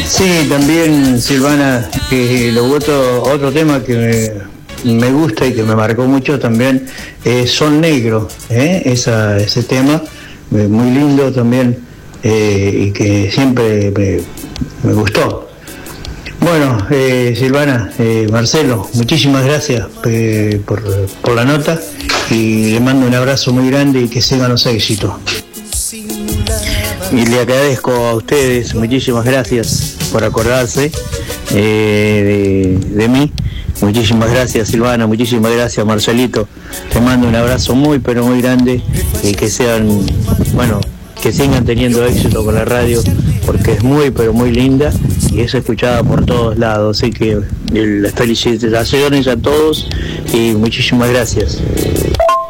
Sí, también Silvana, que otro tema que me gusta y que me marcó mucho también, Sol Negro, ese tema, muy lindo también, y que siempre me gustó. Bueno, Silvana, Marcelo, muchísimas gracias por la nota y le mando un abrazo muy grande y que sigan los éxitos. Y le agradezco a ustedes, muchísimas gracias por acordarse de mí. Muchísimas gracias, Silvana, muchísimas gracias, Marcelito. Te mando un abrazo muy, pero muy grande y que sigan teniendo éxito con la radio, porque es muy, pero muy linda y es escuchada por todos lados. Así que las felicitaciones a todos y muchísimas gracias.